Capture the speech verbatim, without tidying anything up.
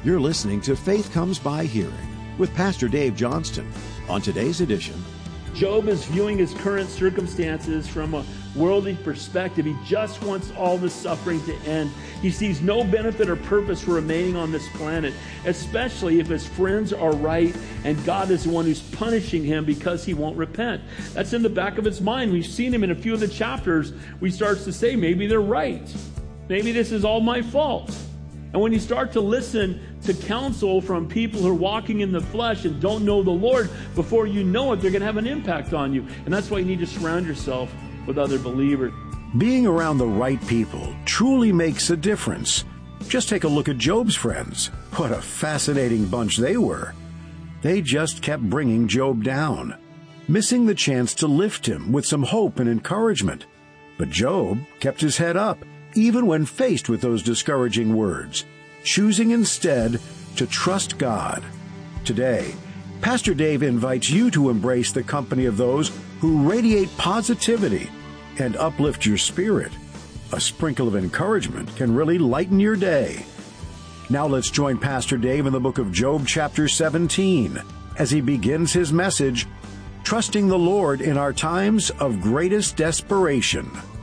You're listening to Faith Comes by Hearing with Pastor Dave Johnston. On today's edition, Job is viewing his current circumstances from a worldly perspective. He just wants all the suffering to end. He sees no benefit or purpose for remaining on this planet, especially if his friends are right and God is the one who's punishing him because he won't repent. That's in the back of his mind. We've seen him in a few of the chapters. We starts to say, maybe they're right. Maybe this is all my fault. And when you start to listen to counsel from people who are walking in the flesh and don't know the Lord, before you know it, they're going to have an impact on you. And that's why you need to surround yourself with other believers. Being around the right people truly makes a difference. Just take a look at Job's friends. What a fascinating bunch they were. They just kept bringing Job down, missing the chance to lift him with some hope and encouragement. But Job kept his head up, even when faced with those discouraging words, choosing instead to trust God. Today, Pastor Dave invites you to embrace the company of those who radiate positivity and uplift your spirit. A sprinkle of encouragement can really lighten your day. Now let's join Pastor Dave in the book of Job chapter seventeen as he begins his message, Trusting the Lord in Our Times of Greatest Desperation.